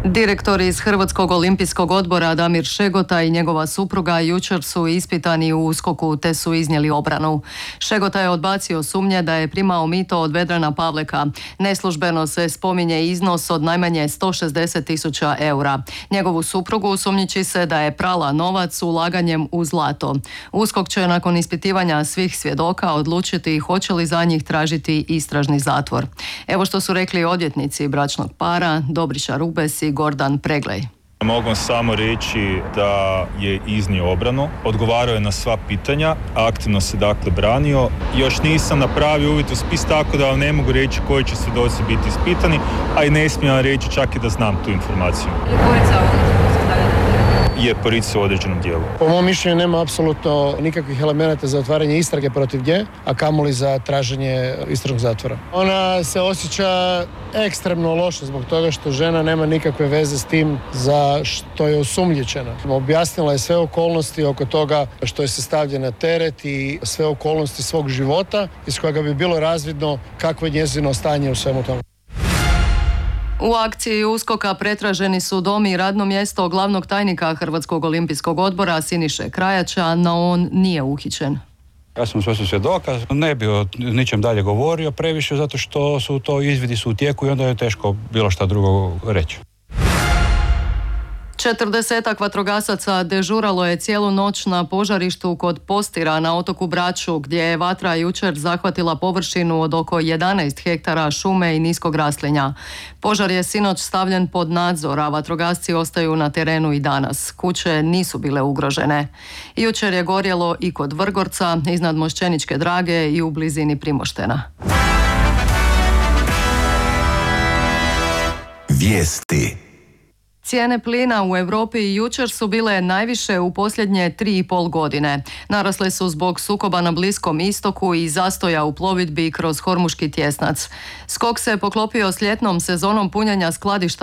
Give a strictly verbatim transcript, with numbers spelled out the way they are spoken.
Direktor iz Hrvatskog olimpijskog odbora Damir Šegota i njegova supruga jučer su ispitani u USKOK-u te su iznijeli obranu. Šegota je odbacio sumnje da je primao mito od Vedrana Pavleka. Neslužbeno se spominje iznos od najmanje sto šezdeset tisuća eura. Njegovu suprugu sumnjiči se da je prala novac ulaganjem u zlato. USKOK će nakon ispitivanja svih svjedoka odlučiti hoće li za njih tražiti istražni zatvor. Evo što su rekli odvjetnici bračnog para Dobriša Rubes i Gordan Preglej. Mogu samo reći da je iznio obranu, odgovarao je na sva pitanja, aktivno se dakle branio. Još nisam napravio uvid u spis, tako da vam ne mogu reći koji će svjedoci biti ispitani, a i ne smijem reći čak i da znam tu informaciju. Je porica u određenom dijelu. Po mom mišljenju nema apsolutno nikakvih elemenata za otvaranje istrage protiv nje, a kamoli za traženje istražnog zatvora. Ona se osjeća ekstremno loše zbog toga što žena nema nikakve veze s tim za što je osumnjičena. Objasnila je sve okolnosti oko toga što je se stavlja na teret i sve okolnosti svog života iz kojega bi bilo razvidno kakvo je njezino stanje u svemu tomu. U akciji USKOK-a pretraženi su dom i radno mjesto glavnog tajnika Hrvatskog olimpijskog odbora Siniše Krajača, no on nije uhićen. Ja sam sve svjedoka, ne bi o ničem dalje govorio previše zato što su to izvidi su u tijeku i onda je teško bilo šta drugo reći. Četrdesetak vatrogasaca dežuralo je cijelu noć na požarištu kod Postira na otoku Braču, gdje je vatra jučer zahvatila površinu od oko jedanaest hektara šume i niskog raslinja. Požar je sinoć stavljen pod nadzor, a vatrogasci ostaju na terenu i danas. Kuće nisu bile ugrožene. Jučer je gorjelo i kod Vrgorca, iznad Mošćeničke Drage i u blizini Primoštena. Vijesti. Cijene plina u Europi jučer su bile najviše u posljednje tri i pol godine. Narasle su zbog sukoba na Bliskom istoku i zastoja u plovidbi kroz Hormuški tjesnac. Skok se poklopio s ljetnom sezonom punjenja skladišta